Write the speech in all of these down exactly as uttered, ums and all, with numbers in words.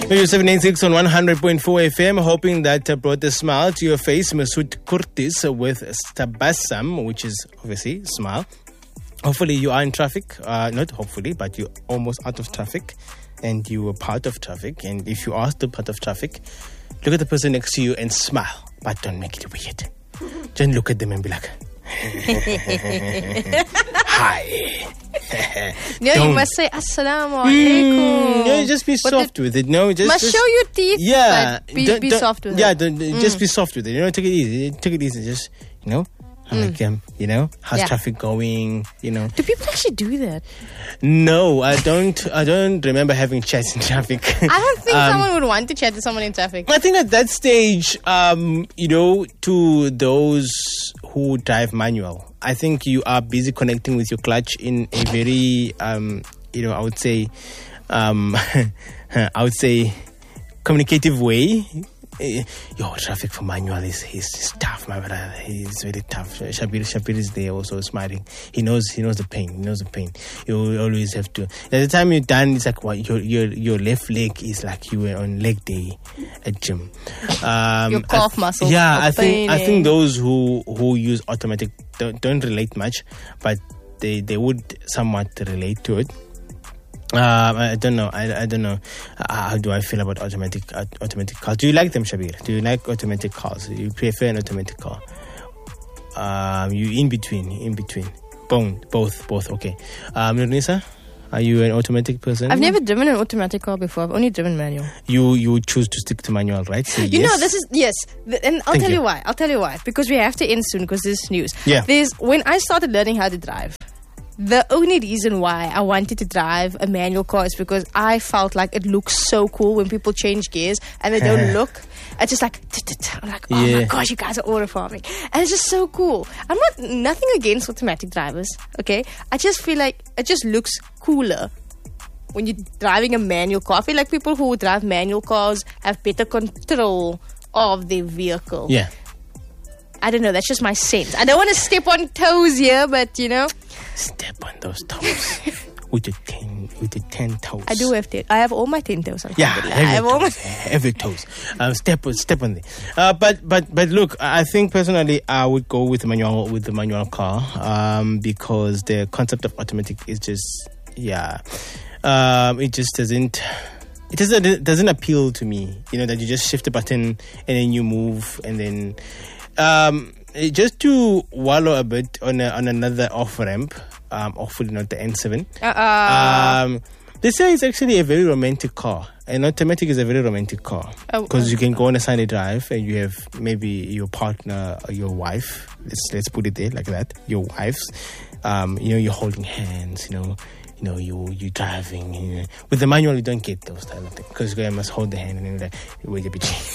seven eight six on one hundred point four F M, hoping that uh, brought a smile to your face. Masood Curtis with Tabassum, which is obviously smile. Hopefully you are in traffic. Uh, not hopefully, but you're almost out of traffic and you were part of traffic. And if you are still part of traffic, look at the person next to you and smile, but don't make it weird. Just look at them and be like, hi. No, Don't. You must say assalamu alaikum. Mm, no, just be But soft with it. No, just must just, show your teeth. Yeah, but be, don't- be don't- soft with yeah, it. don't- just be soft with it. You know, take it easy. Take it easy. Just you know, like um, you know, how's Yeah. traffic going? You know. Do people actually do that? No, I don't. I don't remember having chats in traffic. I don't think Um, someone would want to chat to someone in traffic. I think at that stage, um, you know, to those who drive manual, I think you are busy connecting with your clutch in a very, um, you know, I would say, um, I would say, communicative way. Eh, Yo, traffic for manual is is, is tough, my brother. He's very tough. Shabir Shabir is there also smiling. He knows he knows the pain. He knows the pain. You always have to. At the time you're done, it's like what your your your left leg is like you were on leg day at gym. Um, Your calf I, muscles Yeah, are I think I think paining. those who who use automatic don't, don't relate much, but they they would somewhat relate to it. Um, I don't know. I, I don't know. Uh, how do I feel about automatic uh, automatic cars? Do you like them, Shabir? Do you like automatic cars? Do you prefer an automatic car? Um, you in between, in between. Both, both, both. Okay. Um, Nisa, are you an automatic person? I've never driven an automatic car before. I've only driven manual. You you choose to stick to manual, right? Say You yes. know, this is, yes. Th- And I'll Thank tell you. you. why. I'll tell you why. Because we have to end soon because this is news. Yeah. There's, when I started learning how to drive, the only reason why I wanted to drive a manual car is because I felt like it looks so cool when people change gears and they don't look. It's just like, I'm like, oh Yeah. my gosh, you guys are auto farming. And it's just so cool. I'm not, nothing against automatic drivers, okay? I just feel like it just looks cooler when you're driving a manual car. I feel like people who drive manual cars have better control of their vehicle. Yeah. I don't know, that's just my sense. I don't want to step on toes here, but you know, Step on those toes with the ten with the ten toes. I do have ten. I have all my ten toes. Yeah, alhamdulillah. every I have all my. toes, every toes. Uh, step on, step on it. Uh, but but but look, I think personally I would go with the manual with the manual car, um, because the concept of automatic is just yeah, um, it just doesn't. It doesn't it doesn't appeal to me. You know that you just shift the button and then you move and then. Um, just to wallow a bit on a, on another off ramp, um, hopefully not the N seven. Uh, Um, they say it's actually a very romantic car. An automatic is a very romantic car Oh, because oh. you can go on a sunny drive and you have maybe your partner or your wife. Let's let's put it there like that. Your wives, um, you know, you're holding hands. You know, you know, you you driving. You know. With the manual, you don't get those type of things because you must hold the hand and then you're like wait a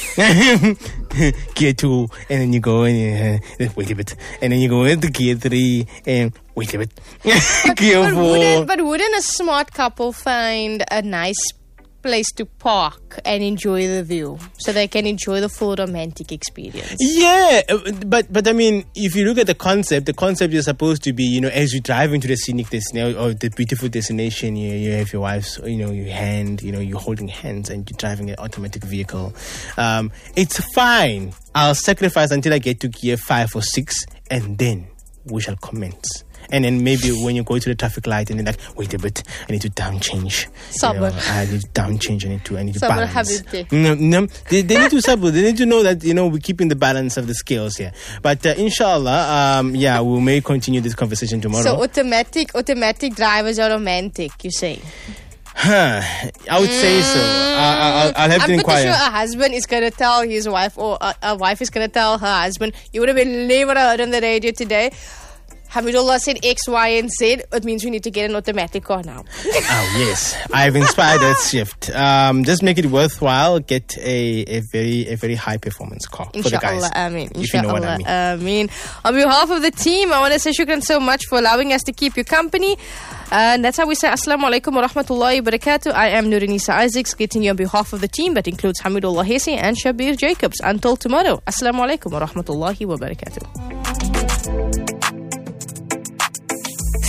bit, gear two, and then you go and uh, wait a bit, and then you go into gear three and wait a bit, gear but, four. wouldn't, but wouldn't a smart couple find a nice place to park and enjoy the view so they can enjoy the full romantic experience? Yeah, uh, but but I mean, if you look at the concept, the concept is supposed to be, you know, as you drive into the scenic destination or the beautiful destination, you, you have your wife's, you know, your hand, you know, you're holding hands and you're driving an automatic vehicle. Um, it's fine. I'll sacrifice until I get to gear five or six, and then we shall commence. And then maybe when you go to the traffic light and you're like, wait a bit, I need to down change. You know, Sabr. I need to down change. I need to, I need to Sabr balance. habibti. No, no, they, they need to sabr. They need to know that, you know, we're keeping the balance of the scales here. But uh, inshallah, um, yeah, we may continue this conversation tomorrow. So automatic automatic drivers are romantic, you say? Huh, I would say so. I, I, I'll, I'll have I'm to pretty inquire. sure a husband is going to tell his wife, or a, a wife is going to tell her husband, you would have been never heard on the radio today. Hamidullah said X, Y, and Z. It means we need to get an automatic car now. Oh, yes. I've inspired that shift. Um, just make it worthwhile. Get a, a very a very high performance car for the guys. Inshallah, Ameen. If you know what I Inshallah, mean. Ameen. On behalf of the team, I want to say shukran so much for allowing us to keep you company. And that's how we say Assalamu alaikum wa rahmatullahi wa barakatuh. I am Nurinisa Isaacs, greeting you on behalf of the team that includes Hamidullah Hesi and Shabir Jacobs. Until tomorrow, Assalamu alaikum wa rahmatullahi wa barakatuh.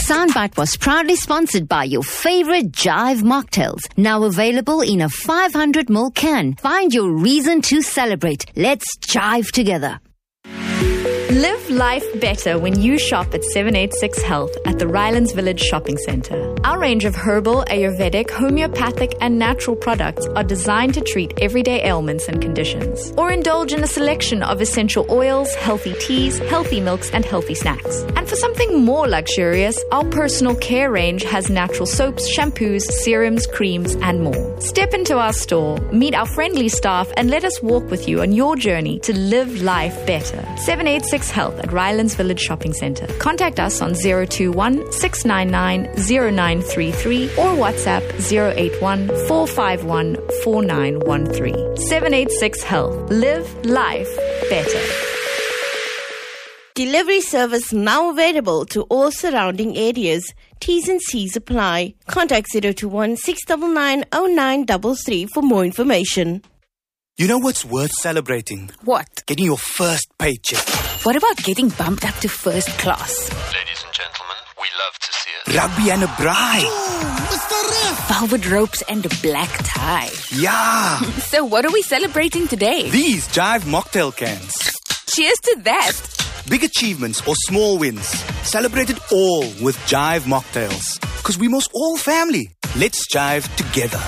soundbite was proudly sponsored by your favorite Jive mocktails. Now available in a five hundred milliliter can. Find your reason to celebrate. Let's jive together. Live life better when you shop at seven eighty-six Health at the Rylands Village Shopping Centre. Our range of herbal, Ayurvedic, homeopathic and natural products are designed to treat everyday ailments and conditions. Or indulge in a selection of essential oils, healthy teas, healthy milks and healthy snacks. And for something more luxurious, our personal care range has natural soaps, shampoos, serums, creams and more. Step into our store, meet our friendly staff and let us walk with you on your journey to live life better. seven eighty-six Health at Rylands Village Shopping Centre. Contact us on zero two one, six nine nine, zero nine three three or WhatsApp zero eight one, four five one, four nine one three. seven eighty-six Health. Live life better. Delivery service now available to all surrounding areas. T's and C's apply. Contact zero two one, six nine nine, zero nine three three for more information. You know what's worth celebrating? What? Getting your first paycheck. What about getting bumped up to first class? Ladies and gentlemen, we love to see it. Rugby and a bride. Ooh, Mister Ref. Velvet ropes and a black tie. Yeah. So what are we celebrating today? These Jive mocktail cans. Cheers to that. Big achievements or small wins. Celebrate it all with Jive mocktails. Because we must all family. Let's jive together.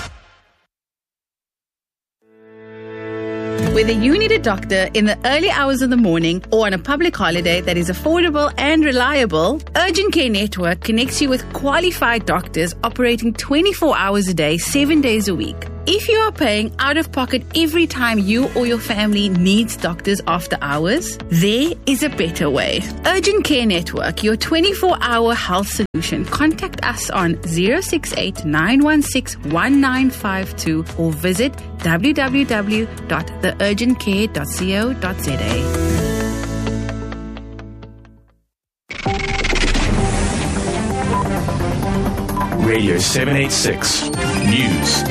Whether you need a doctor in the early hours of the morning or on a public holiday that is affordable and reliable, Urgent Care Network connects you with qualified doctors operating twenty-four hours a day, seven days a week. If you are paying out of pocket every time you or your family needs doctors after hours, there is a better way. Urgent Care Network, your twenty-four hour health solution. Contact us on zero six eight, nine one six, one nine five two or visit w w w dot the urgent care dot co dot z a. Radio seven eighty-six News.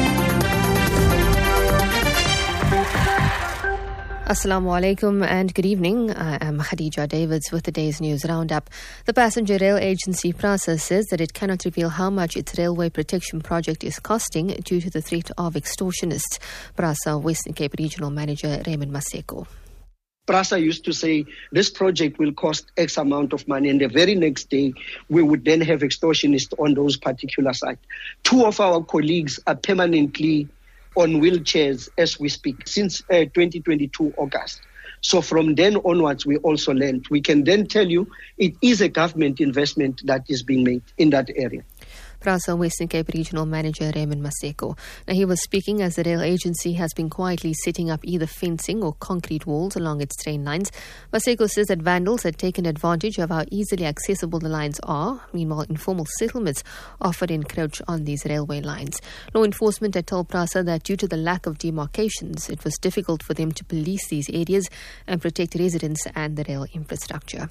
Assalamu alaikum and good evening. I am Khadija Davids with the day's news roundup. The Passenger Rail Agency PRASA says that it cannot reveal how much its railway protection project is costing due to the threat of extortionists. PRASA Western Cape Regional Manager Raymond Maseko. PRASA used to say this project will cost X amount of money, and the very next day we would then have extortionists on those particular sites. Two of our colleagues are permanently on wheelchairs as we speak since uh, twenty twenty-two August. So from then onwards, we also learned. We can then tell you it is a government investment that is being made in that area. PRASA Western Cape Regional Manager Raymond Maseko. Now, he was speaking as the rail agency has been quietly setting up either fencing or concrete walls along its train lines. Maseko says that vandals had taken advantage of how easily accessible the lines are. Meanwhile, informal settlements often encroach on these railway lines. Law enforcement had told PRASA that due to the lack of demarcations, it was difficult for them to police these areas and protect residents and the rail infrastructure.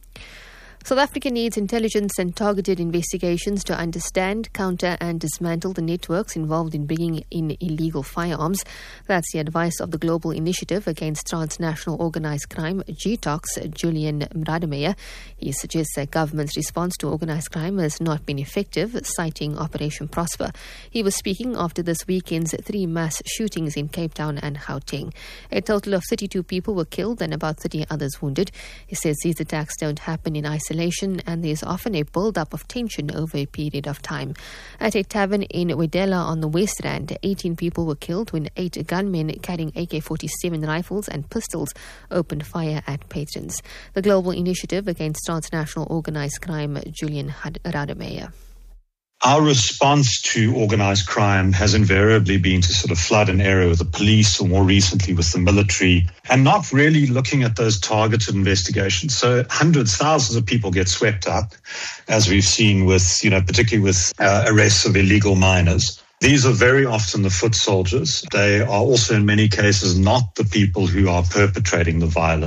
South Africa needs intelligence and targeted investigations to understand, counter and dismantle the networks involved in bringing in illegal firearms. That's the advice of the Global Initiative Against Transnational Organised Crime, G T O C, Julian Rademeyer. He suggests that government's response to organised crime has not been effective, citing Operation Prosper. He was speaking after this weekend's three mass shootings in Cape Town and Gauteng. A total of thirty-two people were killed and about thirty others wounded. He says these attacks don't happen in isolation, and there is often a build-up of tension over a period of time. At a tavern in Wedella on the West Rand, eighteen people were killed when eight gunmen carrying A K forty-seven rifles and pistols opened fire at patrons. The Global Initiative Against Transnational Organised Crime, Julian Rademeyer. Our response to organized crime has invariably been to sort of flood an area with the police or more recently with the military and not really looking at those targeted investigations. So hundreds, thousands of people get swept up, as we've seen with, you know, particularly with uh, arrests of illegal miners. These are very often the foot soldiers. They are also in many cases not the people who are perpetrating the violence.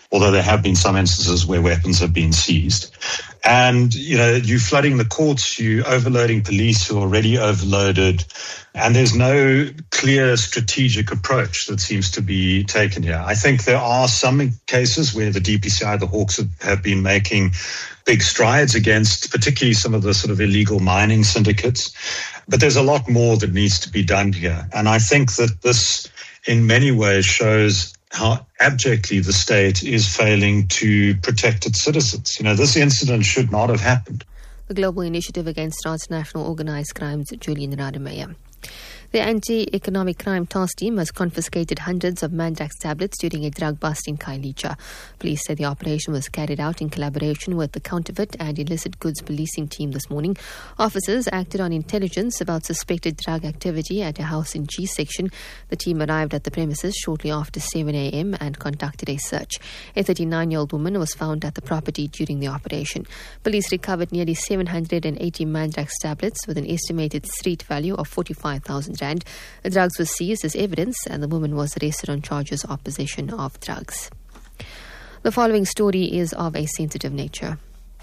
although there have been some instances where weapons have been seized. And, you know, you're flooding the courts, you're overloading police who are already overloaded, and there's no clear strategic approach that seems to be taken here. I think there are some cases where the D P C I, the Hawks, have, have been making big strides against particularly some of the sort of illegal mining syndicates. But there's a lot more that needs to be done here. And I think that this, in many ways, shows how abjectly the state is failing to protect its citizens. You know, this incident should not have happened. The Global Initiative Against Transnational Organised Crime's Julian Rademeyer. The Anti-Economic Crime Task Team has confiscated hundreds of Mandrax tablets during a drug bust in Khayelitsha. Police say the operation was carried out in collaboration with the Counterfeit and Illicit Goods Policing Team this morning. Officers acted on intelligence about suspected drug activity at a house in G section. The team arrived at the premises shortly after seven a.m. and conducted a search. A thirty-nine-year-old woman was found at the property during the operation. Police recovered nearly seven hundred eighty Mandrax tablets with an estimated street value of forty-five thousand rand. The drugs were seized as evidence and the woman was arrested on charges of possession of drugs. The following story is of a sensitive nature.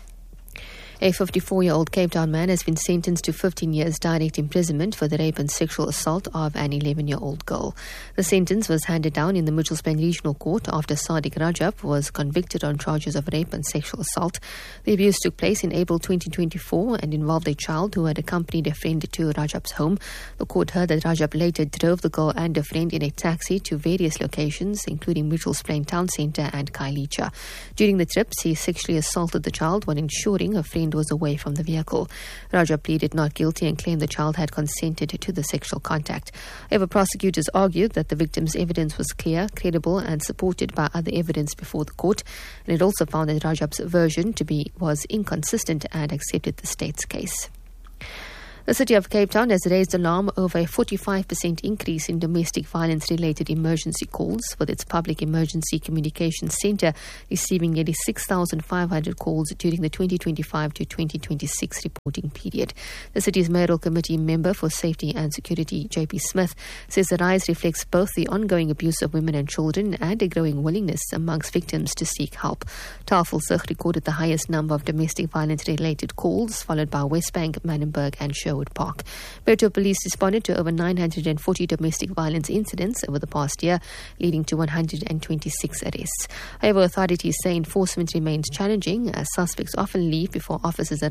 A fifty-four-year-old Cape Town man has been sentenced to fifteen years direct imprisonment for the rape and sexual assault of an eleven-year-old girl. The sentence was handed down in the Mitchells Plain Regional Court after Sadiq Rajab was convicted on charges of rape and sexual assault. The abuse took place in April twenty twenty-four and involved a child who had accompanied a friend to Rajab's home. The court heard that Rajab later drove the girl and a friend in a taxi to various locations, including Mitchells Plain Town Centre and Khayelitsha. During the trips, he sexually assaulted the child while ensuring a friend was away from the vehicle. Rajab pleaded not guilty and claimed the child had consented to the sexual contact. However, prosecutors argued that the victim's evidence was clear, credible and supported by other evidence before the court, and it also found that Rajab's version to be was inconsistent and accepted the state's case. The City of Cape Town has raised alarm over a forty-five percent increase in domestic violence-related emergency calls, with its Public Emergency Communications Centre receiving nearly six thousand five hundred calls during the twenty twenty-five to twenty twenty-six reporting period. The city's mayoral committee member for safety and security, J P Smith, says the rise reflects both the ongoing abuse of women and children and a growing willingness amongst victims to seek help. Tafelsig recorded the highest number of domestic violence-related calls, followed by Westbank, Manenberg and Sherwood Park. Beto Police responded to over nine hundred forty domestic violence incidents over the past year, leading to one hundred twenty-six arrests. However, authorities say enforcement remains challenging as suspects often leave before officers